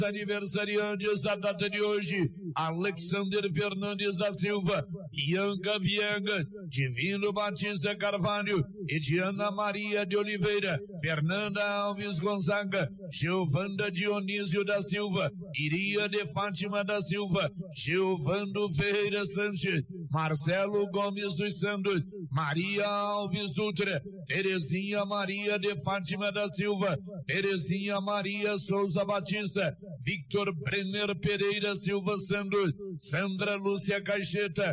aniversariantes da data de hoje: Alexander Fernandes da Silva, Bianca Viegas, Divino Batista Carvalho, Ediana Maria de Oliveira, Fernanda Alves Gonzaga, Giovanda Dionísio da Silva, Iria de Fátima da Silva, Giovando Ferreira Sanches, Marcelo Gomes dos Santos, Maria Alves Dutra, Terezinha Maria de Fátima da Silva, Terezinha Maria Souza Batista, Victor Brenner Pereira Silva Santos, Sandra Lúcia Caixeta,